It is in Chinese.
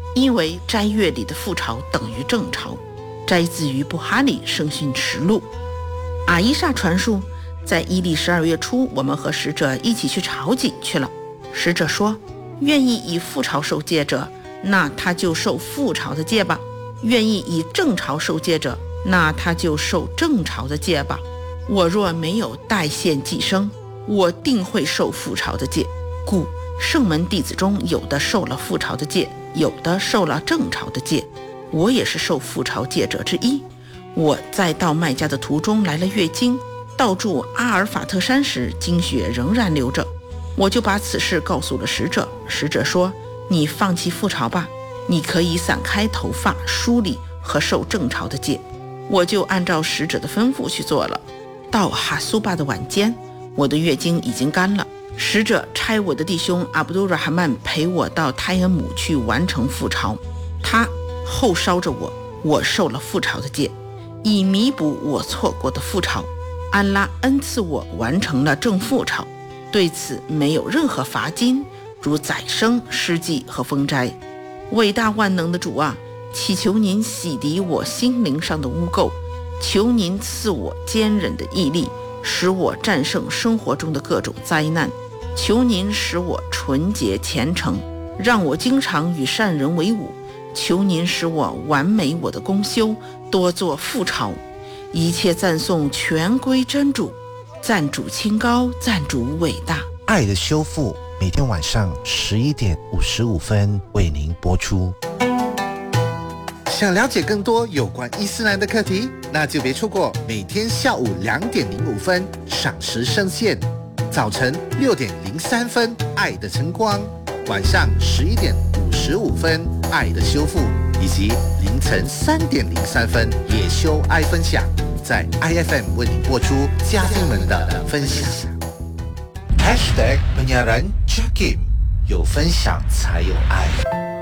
因为斋月里的覆巢等于正朝，摘自于布哈里圣训实录。阿伊莎传述，在伊历12月初，我们和使者一起去朝觐去了。使者说，愿意以覆巢受戒者，那他就受覆巢的戒吧；愿意以正朝受戒者，那他就受正朝的戒吧。我若没有代献祭牲，我定会受覆巢的戒。故圣门弟子中有的受了覆巢的戒，有的受了正朝的戒，我也是受覆巢戒者之一。我在到麦加的途中来了月经，到住阿尔法特山时，经血仍然流着，我就把此事告诉了使者。使者说，你放弃覆巢吧，你可以散开头发、梳理和受正朝的戒。我就按照使者的吩咐去做了。到哈苏巴的晚间，我的月经已经干了。使者差我的弟兄阿卜杜拉哈曼陪我到泰恩姆去完成覆巢，他后捎着我受了覆巢的戒，以弥补我错过的覆巢。安拉恩赐我完成了正覆巢，对此没有任何罚金，如宰牲、施祭和封斋。伟大万能的主啊，祈求您洗涤我心灵上的污垢，求您赐我坚忍的毅力，使我战胜生活中的各种灾难。求您使我纯洁虔诚，让我经常与善人为伍。求您使我完美我的功修，多做覆巢。一切赞颂全归真主，赞主清高，赞主伟大。 爱的修复每天晚上11点55分为您播出。 想了解更多有关伊斯兰的课题，那就别错过每天下午2点05分赏时圣线，早晨6点03分爱的晨光，晚上11点55分爱的修复，以及凌晨3点03分也修爱分享，在 IFM 为您播出家庭们的分享。 #penyiaran Jakim， 有分享才有爱。